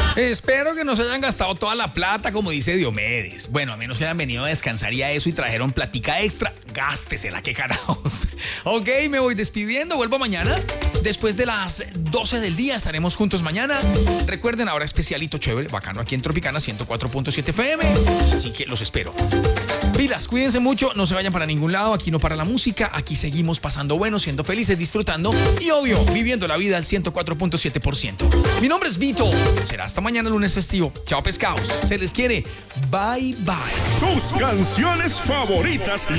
Espero que no se hayan gastado toda la plata, como dice Diomedes. Bueno, a menos que hayan venido a descansar y a eso y trajeron platica extra, gástesela, qué carajos. Ok, me voy despidiendo, vuelvo mañana. Después de las 12 del día estaremos juntos mañana. Recuerden, ahora especialito chévere, bacano aquí en Tropicana 104.7 FM. Así que los espero. Pilas, cuídense mucho, no se vayan para ningún lado, aquí no para la música, aquí seguimos pasando bueno, siendo felices, disfrutando y obvio, viviendo la vida al 104.7%. Mi nombre es Vito, será hasta mañana lunes festivo. Chao pescados, se les quiere, bye bye. Tus canciones favoritas